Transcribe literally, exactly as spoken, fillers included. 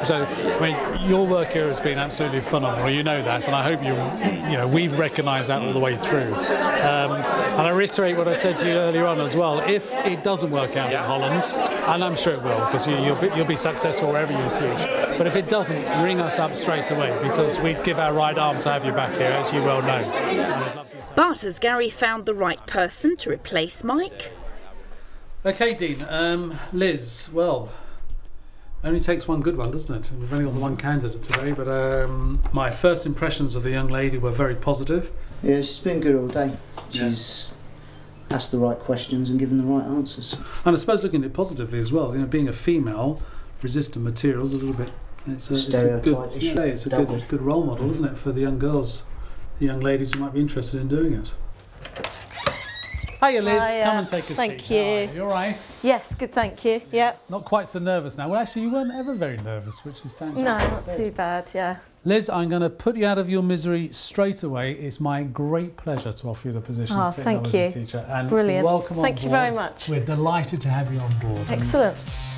So, I mean, your work here has been absolutely phenomenal. You know that, and I hope you, you know, we've recognised that all the way through. Um, and I reiterate what I said to you earlier on as well. If it doesn't work out in Holland, and I'm sure it will, because you, you'll, be, you'll be successful wherever you teach. But if it doesn't, ring us up straight away, because we'd give our right arm to have you back here, as you well know. But has Gary found the right person to replace Mike? Okay, Dean. Um, Liz, well, only takes one good one, doesn't it? We've only got one candidate today, but um, my first impressions of the young lady were very positive. Yeah, she's been good all day. She's yeah. asked the right questions and given the right answers. And I suppose looking at it positively as well, you know, being a female, resistant materials a little bit. It's a, it's a good, yeah, it's a good, good role model, isn't it, for the young girls, the young ladies who might be interested in doing it. Hiya, Liz. Hiya. Come and take a thank seat. Thank you. You all right? Yes, good, thank you. Yep. Not quite so nervous now. Well, actually, you weren't ever very nervous, which is stands. No, not too bad, yeah. Liz, I'm going to put you out of your misery straight away. It's my great pleasure to offer you the position oh, of technology thank you. teacher. And brilliant. Welcome on Thank board. you very much. We're delighted to have you on board. Excellent.